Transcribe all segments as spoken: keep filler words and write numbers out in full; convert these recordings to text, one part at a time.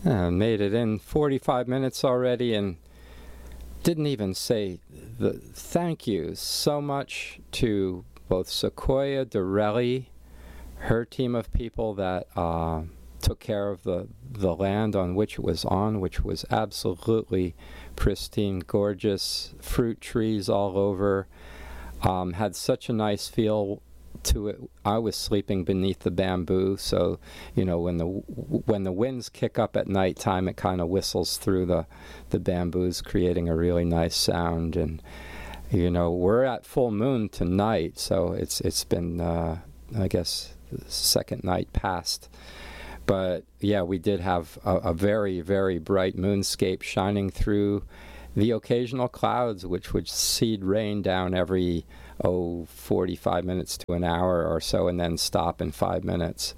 Uh, made it in forty-five minutes already and didn't even say the thank you so much to both Sequoia Dorelli, her team of people that uh, took care of the, the land on which it was on, which was absolutely pristine, gorgeous, fruit trees all over, um, had such a nice feel to it. I was sleeping beneath the bamboo, so you know when the when the winds kick up at nighttime, it kind of whistles through the the bamboos, creating a really nice sound. And you know we're at full moon tonight, so it's it's been uh, I guess the second night past. But yeah, we did have a, a very very bright moonscape shining through the occasional clouds, which would seed rain down every oh, forty-five minutes to an hour or so, and then stop in five minutes.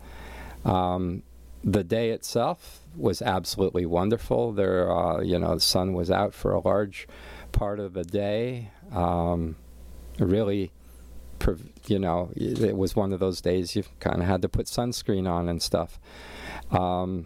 Um, the day itself was absolutely wonderful. There, uh, you know, the sun was out for a large part of the day. Um, really, you know, it was one of those days you kind of had to put sunscreen on and stuff. Um,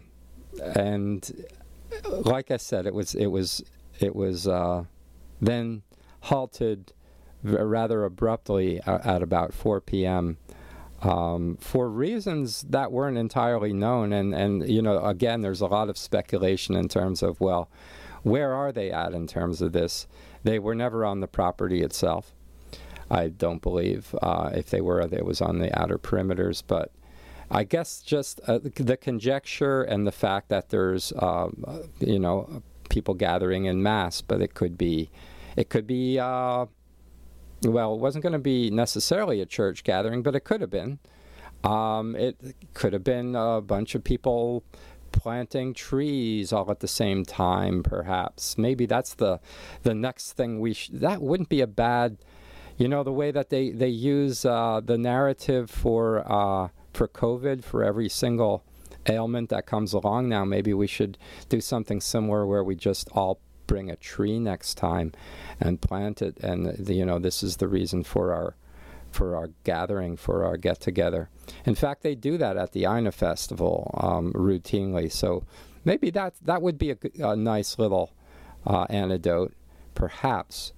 and like I said, it was it was it was uh, then halted rather abruptly at about four p.m. Um, for reasons that weren't entirely known. And, and, you know, again, there's a lot of speculation in terms of, well, where are they at in terms of this? They were never on the property itself. I don't believe uh, if they were, it was on the outer perimeters. But I guess just uh, the conjecture and the fact that there's, um, you know, people gathering in mass, but it could be, it could be, uh, well, it wasn't going to be necessarily a church gathering, but it could have been. Um, it could have been a bunch of people planting trees all at the same time, perhaps. Maybe that's the the next thing we sh- that wouldn't be a bad, you know, the way that they they use uh, the narrative for uh, for COVID, for every single ailment that comes along now. Maybe we should do something similar where we just all bring a tree next time and plant it, and the, you know this is the reason for our for our gathering, for our get together. In fact, they do that at the Ina Festival um, routinely, so maybe that that would be a, a nice little uh, antidote, perhaps.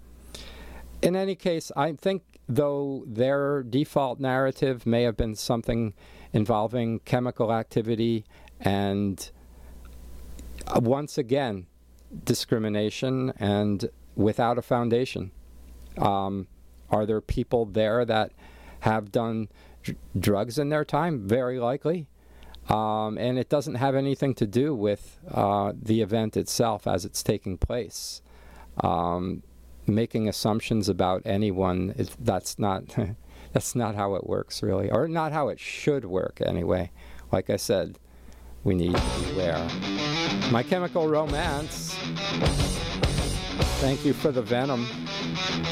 In any case, I think though their default narrative may have been something involving chemical activity and uh, once again discrimination and without a foundation. Um, are there people there that have done dr- drugs in their time? Very likely. Um, and it doesn't have anything to do with uh, the event itself as it's taking place. Um, making assumptions about anyone, is, that's not that's not how it works, really. Or not how it should work, anyway. Like I said, we need to beware. My Chemical Romance. Thank you for the venom.